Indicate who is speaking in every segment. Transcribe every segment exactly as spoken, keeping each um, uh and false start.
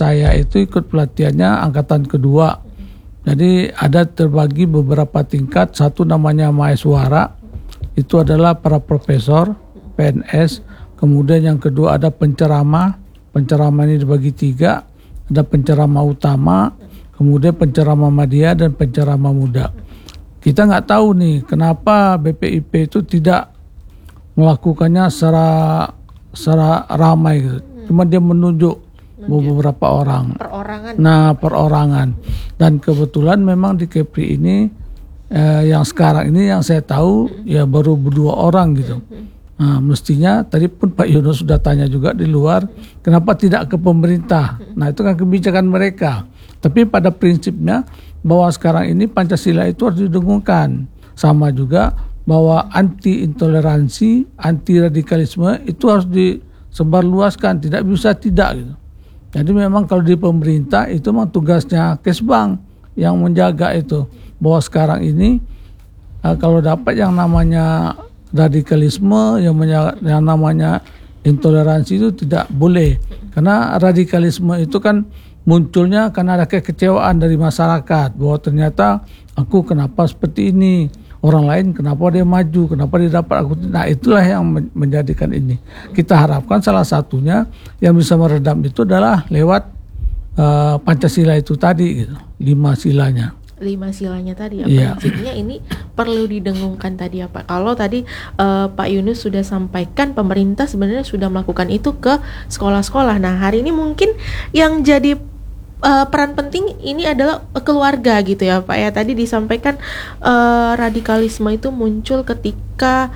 Speaker 1: saya itu ikut pelatihannya angkatan kedua. Jadi ada terbagi beberapa tingkat. Satu namanya mahasiswa, itu adalah para profesor, P N S. Kemudian yang kedua ada penceramah. Penceramah ini dibagi tiga. Ada penceramah utama, kemudian penceramah media dan penceramah muda. Kita nggak tahu nih kenapa B P I P itu tidak melakukannya secara secara ramai gitu. Cuma dia menunjuk beberapa orang.
Speaker 2: Perorangan.
Speaker 1: Nah, perorangan. Dan kebetulan memang di Kepri ini eh, yang sekarang ini yang saya tahu ya baru berdua orang gitu. Nah, mestinya tadi pun Pak Yunus sudah tanya juga di luar, kenapa tidak ke pemerintah? Nah, itu kan kebijakan mereka. Tapi pada prinsipnya bahwa sekarang ini Pancasila itu harus didengungkan. Sama juga bahwa anti intoleransi, anti radikalisme itu harus disebarluaskan, tidak bisa tidak gitu. Jadi memang kalau di pemerintah itu memang tugasnya Kesbang yang menjaga itu, bahwa sekarang ini kalau dapat yang namanya radikalisme, yang, yang namanya intoleransi itu tidak boleh, karena radikalisme itu kan munculnya karena ada kekecewaan dari masyarakat bahwa ternyata aku kenapa seperti ini, orang lain kenapa dia maju, kenapa dia dapat, aku. Nah, itulah yang menjadikan ini. Kita harapkan salah satunya yang bisa meredam itu adalah lewat uh, Pancasila itu tadi gitu, lima silanya.
Speaker 2: Lima silanya tadi ya,
Speaker 1: yeah.
Speaker 2: Prinsipnya ini perlu didengungkan tadi ya Pak. Kalau tadi uh, Pak Yunus sudah sampaikan pemerintah sebenarnya sudah melakukan itu ke sekolah-sekolah. Nah, hari ini mungkin yang jadi uh, peran penting ini adalah keluarga gitu ya Pak ya. Tadi disampaikan uh, radikalisme itu muncul ketika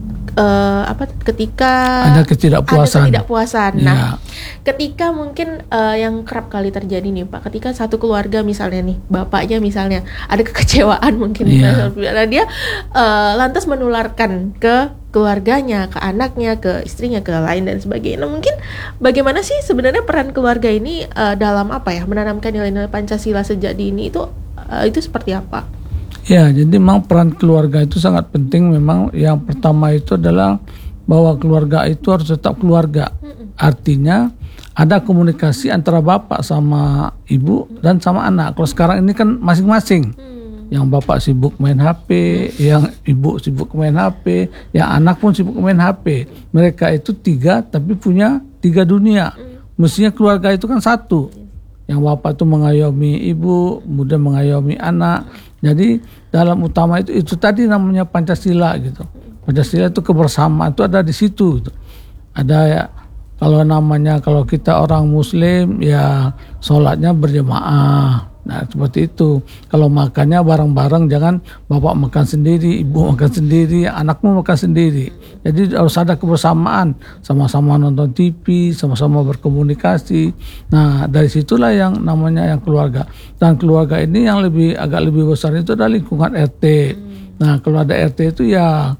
Speaker 2: uh, apa ketika
Speaker 1: ada ketidakpuasan.
Speaker 2: Ada ketidakpuasan. Nah,
Speaker 1: yeah.
Speaker 2: ketika mungkin uh, yang kerap kali terjadi nih Pak, ketika satu keluarga misalnya nih, bapaknya misalnya ada kekecewaan mungkin,
Speaker 1: yeah.
Speaker 2: nah, dia uh, lantas menularkan ke keluarganya, ke anaknya, ke istrinya, ke lain dan sebagainya. Nah, mungkin bagaimana sih sebenarnya peran keluarga ini uh, dalam apa ya, menanamkan nilai-nilai Pancasila sejak dini itu uh, itu seperti apa?
Speaker 1: Ya, jadi memang peran keluarga itu sangat penting. Memang yang pertama itu adalah bahwa keluarga itu harus tetap keluarga. Artinya ada komunikasi antara bapak sama ibu dan sama anak. Kalau sekarang ini kan masing-masing. Yang bapak sibuk main H P, yang ibu sibuk main H P, yang anak pun sibuk main H P. Mereka itu tiga tapi punya tiga dunia. Mestinya keluarga itu kan satu. Yang bapak itu mengayomi ibu, kemudian mengayomi anak. Jadi dalam utama itu itu tadi namanya Pancasila gitu. Pancasila itu kebersamaan itu ada di situ gitu. Ada ya, kalau namanya kalau kita orang Muslim ya sholatnya berjamaah. Nah, seperti itu. Kalau makannya bareng-bareng, jangan bapak makan sendiri, ibu makan sendiri, anakmu makan sendiri. Jadi harus ada kebersamaan, sama-sama nonton T V, sama-sama berkomunikasi. Nah, dari situlah yang namanya yang keluarga. Dan keluarga ini yang lebih agak lebih besar itu adalah lingkungan R T. Nah, kalau ada R T itu ya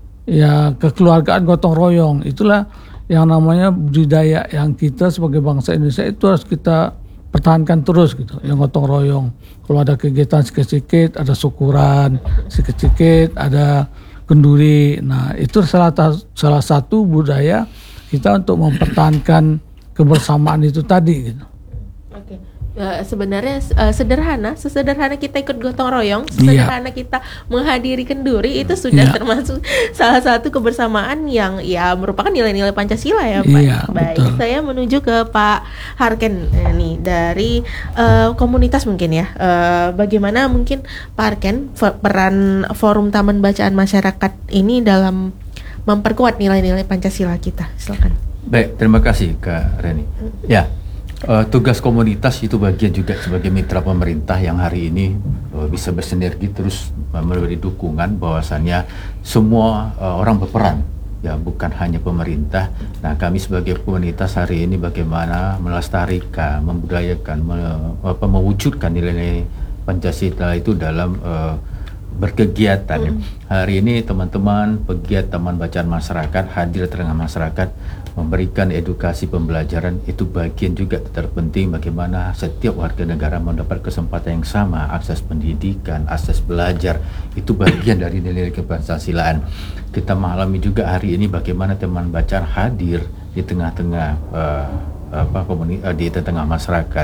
Speaker 1: ya kekeluargaan gotong royong. Itulah yang namanya budidaya yang kita sebagai bangsa Indonesia itu harus kita pertahankan terus gitu, yang gotong royong. Kalau ada kegiatan sedikit-sedikit, ada syukuran, sedikit-sedikit ada kenduri. Nah, itu salah salah satu budaya kita untuk mempertahankan kebersamaan itu tadi gitu.
Speaker 2: Oke. Uh, sebenarnya uh, sederhana, sesederhana kita ikut gotong royong, sesederhana yeah. kita menghadiri kenduri itu sudah yeah. termasuk salah satu kebersamaan yang ya merupakan nilai-nilai Pancasila ya Pak.
Speaker 1: Yeah,
Speaker 2: baik,
Speaker 1: betul.
Speaker 2: Saya menuju ke Pak Harken eh, nih dari uh, komunitas mungkin ya. Uh, bagaimana mungkin Pak Harken peran Forum Taman Bacaan Masyarakat ini dalam memperkuat nilai-nilai Pancasila kita? Silakan.
Speaker 3: Baik, terima kasih Kak Reni. Ya. Uh, tugas komunitas itu bagian juga sebagai mitra pemerintah yang hari ini uh, bisa bersinergi terus uh, memberi dukungan bahwasannya semua uh, orang berperan, ya bukan hanya pemerintah. Nah, kami sebagai komunitas hari ini bagaimana melestarikan, membudayakan, me, apa, mewujudkan nilai-nilai Pancasila itu dalam uh, berkegiatan. Mm. Hari ini teman-teman pegiat Taman Bacaan Masyarakat hadir di tengah masyarakat, memberikan edukasi pembelajaran. Itu bagian juga terpenting bagaimana setiap warga negara mendapat kesempatan yang sama, akses pendidikan, akses belajar. Itu bagian dari nilai kepancasilaan. Kita mengalami juga hari ini bagaimana teman bacaan hadir di tengah-tengah uh, apa komuni- uh, di tengah masyarakat.